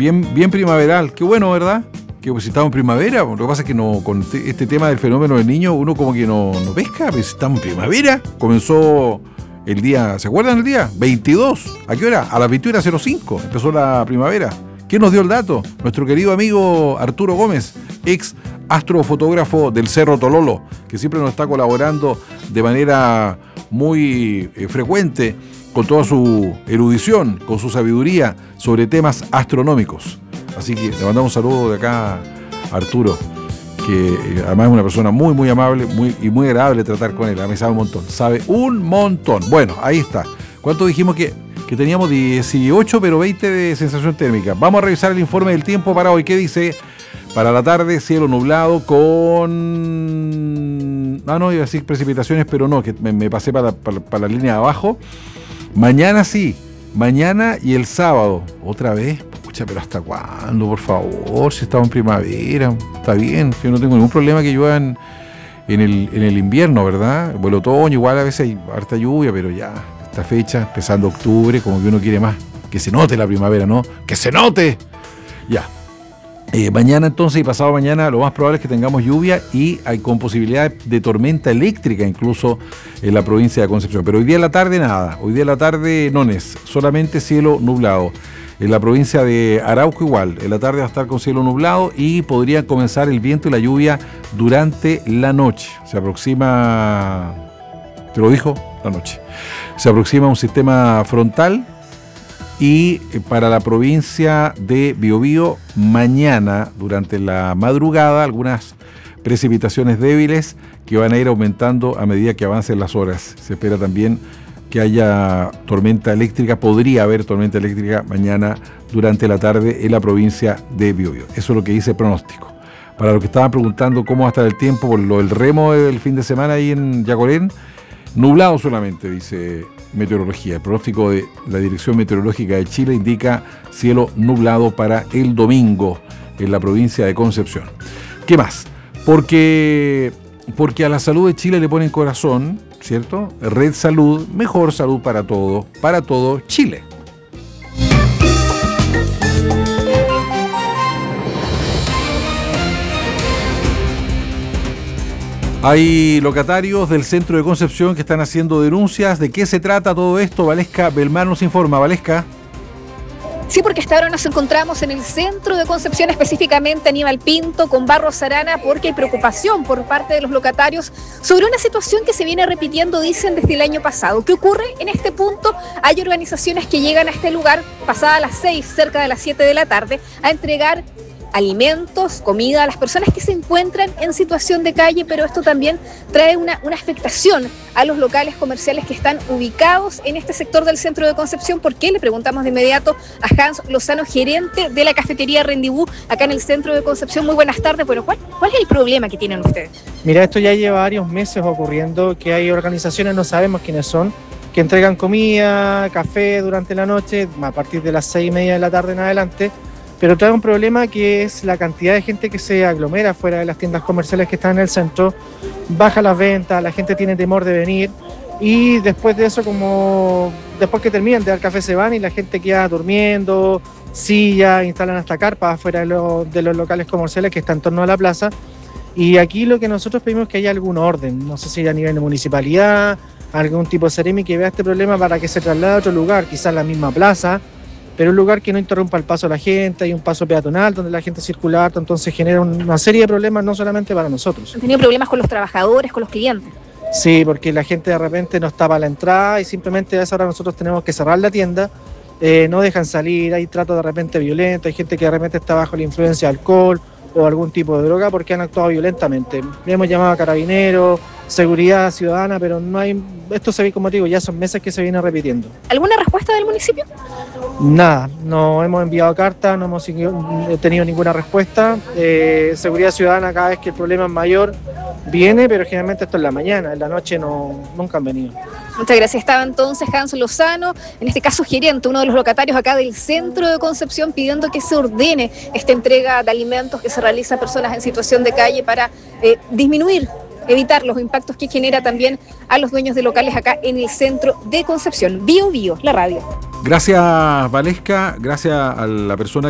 bien primaveral. Qué bueno, ¿verdad? Que pues, si estamos en primavera, lo que pasa es que no, con este tema del fenómeno del niño, uno como que no pesca, pero si estamos en primavera. Comenzó el día, ¿se acuerdan el día? 22. ¿A qué hora? A las 21:05 empezó la primavera. ¿Quién nos dio el dato? Nuestro querido amigo Arturo Gómez, ex astrofotógrafo del Cerro Tololo, que siempre nos está colaborando de manera muy frecuente con toda su erudición, con su sabiduría sobre temas astronómicos. Así que le mandamos un saludo de acá a Arturo, que además es una persona muy, muy amable y muy agradable tratar con él. A mí sabe un montón, sabe un montón. Bueno, ahí está. ¿Cuánto dijimos que teníamos? 18, pero 20 de sensación térmica. Vamos a revisar el informe del tiempo para hoy. ¿Qué dice? Para la tarde, cielo nublado con... no, iba a decir precipitaciones, pero no, que me pasé para la línea de abajo. Mañana sí, mañana y el sábado. Otra vez, pucha, pero ¿hasta cuándo, por favor? Si estamos en primavera, está bien. Yo no tengo ningún problema que llueva en el invierno, ¿verdad? O el otoño, igual a veces hay harta lluvia, pero ya, esta fecha, empezando octubre, como que uno quiere más. Que se note la primavera, ¿no? ¡Que se note! Ya. Mañana entonces y pasado mañana lo más probable es que tengamos lluvia y hay con posibilidad de tormenta eléctrica incluso en la provincia de Concepción. Pero hoy día en la tarde nada, hoy día en la tarde no es, solamente cielo nublado. En la provincia de Arauco igual, en la tarde va a estar con cielo nublado y podría comenzar el viento y la lluvia durante la noche. Se aproxima, te lo dijo, la noche. Se aproxima un sistema frontal. Y para la provincia de Biobío, mañana, durante la madrugada, algunas precipitaciones débiles que van a ir aumentando a medida que avancen las horas. Se espera también que haya tormenta eléctrica, podría haber tormenta eléctrica mañana durante la tarde en la provincia de Biobío. Eso es lo que dice el pronóstico. Para los que estaban preguntando cómo va a estar el tiempo por lo del remo del fin de semana ahí en Yacorén, nublado solamente, dice meteorología. El pronóstico de la Dirección Meteorológica de Chile indica cielo nublado para el domingo en la provincia de Concepción. ¿Qué más? Porque a la salud de Chile le ponen corazón, ¿cierto? Red Salud, mejor salud para todo Chile. Hay locatarios del centro de Concepción que están haciendo denuncias. ¿De qué se trata todo esto? Valesca Belmar nos informa. Valesca. Sí, porque hasta ahora nos encontramos en el centro de Concepción, específicamente Aníbal Pinto, con Barros Arana, porque hay preocupación por parte de los locatarios sobre una situación que se viene repitiendo, dicen, desde el año pasado. ¿Qué ocurre? En este punto hay organizaciones que llegan a este lugar pasada las 6, cerca de las 7 de la tarde, a entregar alimentos, comida a las personas que se encuentran en situación de calle, pero esto también trae una afectación a los locales comerciales que están ubicados en este sector del centro de Concepción. ¿Por qué? Le preguntamos de inmediato a Hans Lozano, gerente de la cafetería Rendibú, acá en el centro de Concepción. Muy buenas tardes. Bueno, ¿cuál es el problema que tienen ustedes? Mira, esto ya lleva varios meses ocurriendo, que hay organizaciones, no sabemos quiénes son, que entregan comida, café durante la noche, a partir de las 6:30 de la tarde en adelante, pero trae un problema que es la cantidad de gente que se aglomera fuera de las tiendas comerciales que están en el centro, baja las ventas, la gente tiene temor de venir y después de eso, después que terminan de dar café se van y la gente queda durmiendo, sillas, instalan hasta carpas afuera de los locales comerciales que están en torno a la plaza. Y aquí lo que nosotros pedimos es que haya algún orden, no sé si a nivel de municipalidad, algún tipo de Seremi que vea este problema para que se traslade a otro lugar, quizás la misma plaza, pero un lugar que no interrumpa el paso a la gente, hay un paso peatonal donde la gente circula harto, entonces genera una serie de problemas no solamente para nosotros. ¿Han tenido problemas con los trabajadores, con los clientes? Sí, porque la gente de repente nos tapa la entrada y simplemente a esa hora nosotros tenemos que cerrar la tienda, no dejan salir, hay trato de repente violento, hay gente que de repente está bajo la influencia de alcohol o algún tipo de droga porque han actuado violentamente. Hemos llamado a carabineros, seguridad ciudadana, pero no hay, esto se ve, como te digo, ya son meses que se viene repitiendo. ¿Alguna respuesta del municipio? Nada, no hemos enviado cartas, no hemos tenido ninguna respuesta. Seguridad ciudadana, cada vez que el problema es mayor viene, pero generalmente esto es la mañana, en la noche nunca han venido. Muchas gracias. Estaba entonces Hans Lozano, en este caso gerente, uno de los locatarios acá del centro de Concepción, pidiendo que se ordene esta entrega de alimentos que se realiza a personas en situación de calle para evitar los impactos que genera también a los dueños de locales acá en el centro de Concepción. Bio, la radio. Gracias, Valesca. Gracias a la persona